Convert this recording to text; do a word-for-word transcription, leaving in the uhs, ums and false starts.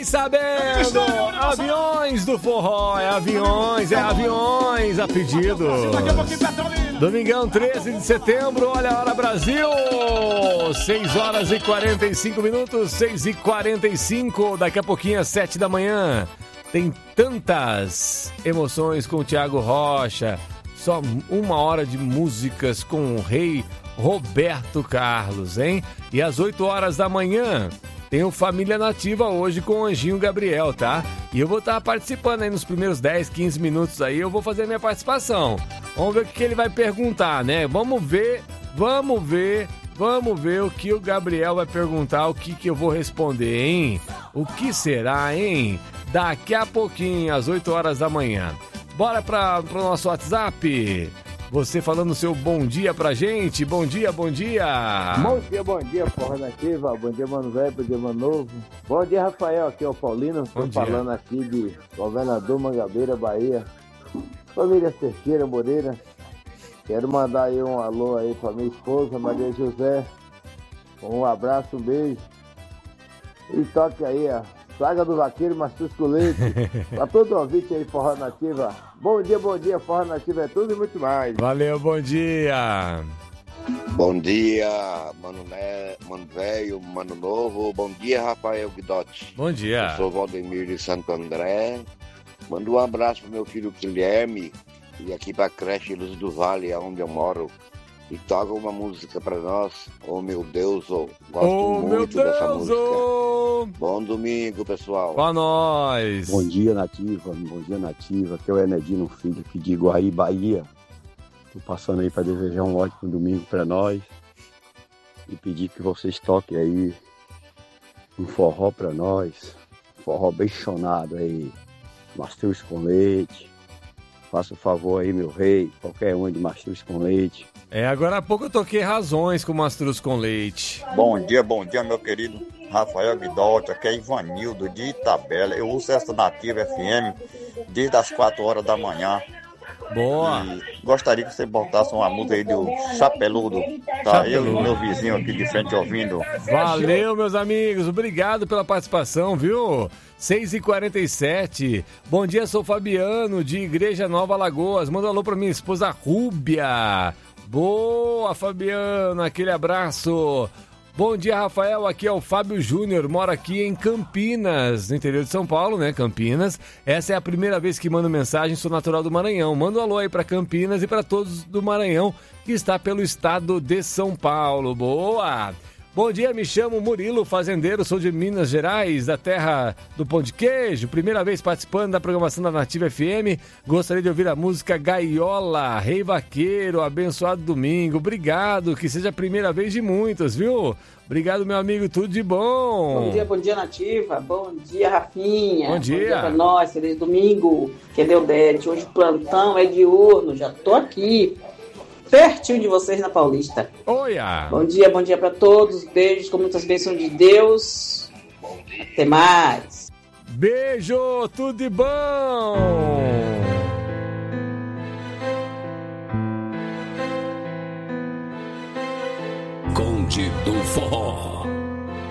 Fiquei sabendo! Aviões do forró, é aviões, é aviões a pedido. Domingão, treze de setembro, olha a hora Brasil! seis horas e quarenta e cinco minutos, seis e quarenta e cinco, daqui a pouquinho às sete da manhã. Tem tantas emoções com o Thiago Rocha, só uma hora de músicas com o rei Roberto Carlos, hein? E às oito horas da manhã tem o Família Nativa hoje com o Anjinho Gabriel, tá? E eu vou estar participando aí nos primeiros dez, quinze minutos aí, eu vou fazer a minha participação. Vamos ver o que ele vai perguntar, né? Vamos ver, vamos ver, vamos ver o que o Gabriel vai perguntar, o que, que eu vou responder, hein? O que será, hein? Daqui a pouquinho, às oito horas da manhã. Bora para o nosso WhatsApp. Você falando o seu bom dia pra gente. Bom dia, bom dia. Bom dia, bom dia, Forró Nativa. Bom dia, Mano Velho, bom dia, Mano Novo. Bom dia, Rafael. Aqui é o Paulino. Estou falando aqui de Governador Mangabeira, Bahia. Família Cerqueira, Moreira. Quero mandar aí um alô aí pra minha esposa, Maria José. Um abraço, um beijo. E toque aí a Saga do Vaqueiro, Mastruz com Leite. Pra todo ouvinte aí, Forró Nativa. Bom dia, bom dia, Forró Nativa é tudo e muito mais. Valeu, bom dia. Bom dia, Mano, né, Mano Velho, Mano Novo. Bom dia, Rafael Guidotti. Bom dia. Eu sou Valdemir de Santo André. Mando um abraço pro meu filho Guilherme e aqui pra creche Luz do Vale, onde eu moro. E toca uma música pra nós. Oh, meu Deus, oh, gosto oh, muito meu Deus, dessa música. Oh. Bom domingo, pessoal. Pra nós. Bom dia, Nativa. Bom dia, Nativa. Aqui é o Enedino Filho, aqui de Iguaí, Bahia. Tô passando aí para desejar um ótimo domingo para nós. E pedir que vocês toquem aí um forró para nós. Forró bem chonado aí. Mastruz com leite. Faça o favor aí, meu rei. Qualquer um de mastruz com leite. É, agora há pouco eu toquei Razões com Mastruz com Leite. Bom dia, bom dia, meu querido Rafael Guidotti. Aqui é Ivanildo de Itabela. Eu uso essa Nativa F M desde as quatro horas da manhã. Boa. E gostaria que você botasse uma música aí do Chapeludo. Tá? Chapeludo. Eu e meu vizinho aqui de frente ouvindo. Valeu, meus amigos. Obrigado pela participação, viu? seis e quarenta e sete. Bom dia, sou Fabiano, de Igreja Nova Alagoas. Manda um alô pra minha esposa Rúbia. Boa, Fabiano. Aquele abraço. Bom dia, Rafael, aqui é o Fábio Júnior, mora aqui em Campinas, no interior de São Paulo, né, Campinas. Essa é a primeira vez que mando mensagem, sou natural do Maranhão. Manda um alô aí pra Campinas e pra todos do Maranhão, que está pelo estado de São Paulo. Boa! Bom dia, me chamo Murilo Fazendeiro, sou de Minas Gerais, da terra do pão de queijo. Primeira vez participando da programação da Nativa F M. Gostaria de ouvir a música Gaiola, Rei Vaqueiro, abençoado domingo. Obrigado, que seja a primeira vez de muitas, viu? Obrigado, meu amigo, tudo de bom. Bom dia, bom dia, Nativa. Bom dia, Rafinha. Bom dia. Bom dia pra nós, feliz domingo. Que é Deudete. Hoje o plantão é diurno, já tô aqui. Pertinho de vocês na Paulista. Oia! Bom dia, bom dia para todos. Beijos com muitas bênçãos de Deus. Até mais. Beijo, tudo de bom. Conde do Forró.